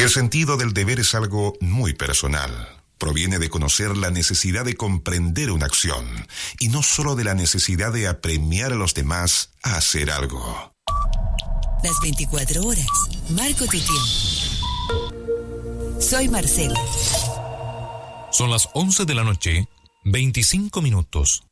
El sentido del deber es algo muy personal. Proviene de conocer la necesidad de comprender una acción y no solo de la necesidad de apremiar a los demás a hacer algo. Las 24 horas, marco tu tiempo. Soy Marcela. Son las 11 de la noche, 25 minutos.